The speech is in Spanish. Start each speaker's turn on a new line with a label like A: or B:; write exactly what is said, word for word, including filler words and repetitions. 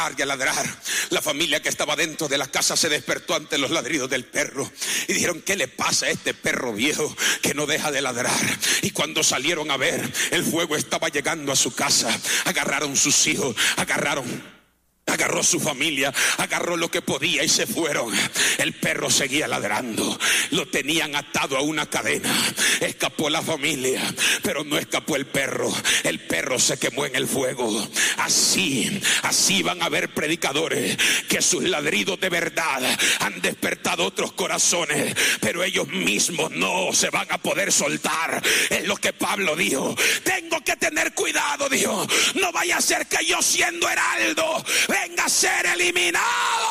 A: y a ladrar. La familia que estaba dentro de la casa se despertó ante los ladridos del perro y dijeron: ¿qué le pasa a este perro viejo que no deja de ladrar? Y cuando salieron a ver, el fuego estaba llegando a su casa. Agarraron sus hijos, agarraron Agarró su familia, agarró lo que podía y se fueron. El perro seguía ladrando. Lo tenían atado a una cadena. Escapó la familia, pero no escapó el perro. El perro se quemó en el fuego. Así, así van a haber predicadores que sus ladridos de verdad han despertado otros corazones, pero ellos mismos no se van a poder soltar. Es lo que Pablo dijo: tengo que tener cuidado, dijo. No vaya a ser que yo, siendo heraldo, venga a ser eliminado.